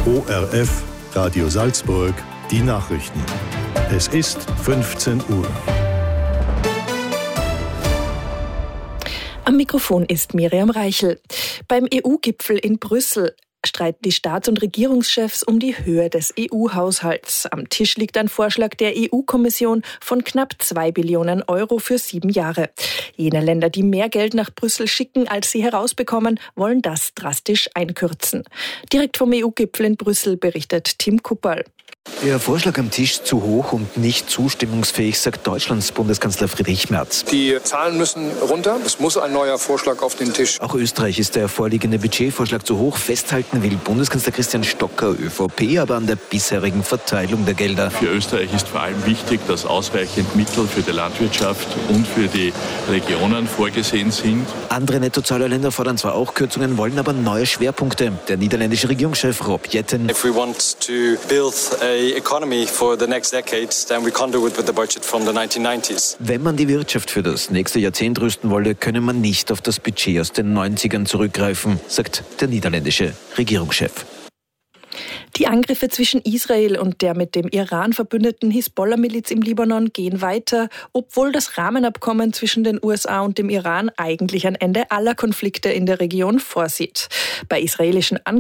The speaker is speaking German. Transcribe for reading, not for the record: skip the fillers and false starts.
ORF, Radio Salzburg, die Nachrichten. Es ist 15 Uhr. Am Mikrofon ist Miriam Reichel. Beim EU-Gipfel in Brüssel streiten die Staats- und Regierungschefs um die Höhe des EU-Haushalts. Am Tisch liegt ein Vorschlag der EU-Kommission von knapp 2 Billionen Euro für 7 Jahre. Jene Länder, die mehr Geld nach Brüssel schicken, als sie herausbekommen, wollen das drastisch einkürzen. Direkt vom EU-Gipfel in Brüssel berichtet Tim Kupperl. Der Vorschlag am Tisch zu hoch und nicht zustimmungsfähig, sagt Deutschlands Bundeskanzler Friedrich Merz. Die Zahlen müssen runter. Es muss ein neuer Vorschlag auf den Tisch. Auch Österreich ist der vorliegende Budgetvorschlag zu hoch. Festhalten will Bundeskanzler Christian Stocker, ÖVP, aber an der bisherigen Verteilung der Gelder. Für Österreich ist vor allem wichtig, dass ausreichend Mittel für die Landwirtschaft und für die Regionen vorgesehen sind. Andere Nettozahlerländer fordern zwar auch Kürzungen, wollen aber neue Schwerpunkte. Der niederländische Regierungschef Rob Jetten. If we want to build a economy for the next decade, then we can't do it with the budget from the 1990s. Wenn man die Wirtschaft für das nächste Jahrzehnt rüsten wolle, könne man nicht auf das Budget aus den 90ern zurückgreifen, sagt der niederländische Regierungschef. Die Angriffe zwischen Israel und der mit dem Iran verbündeten Hisbollah-Miliz im Libanon gehen weiter, obwohl das Rahmenabkommen zwischen den USA und dem Iran eigentlich ein Ende aller Konflikte in der Region vorsieht. Bei israelischen